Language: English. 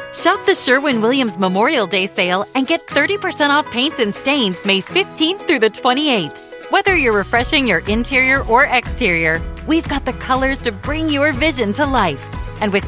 Shop the Sherwin-Williams Memorial Day sale and get 30% off paints and stains May 15th through the 28th. Whether you're refreshing your interior or exterior, we've got the colors to bring your vision to life. And with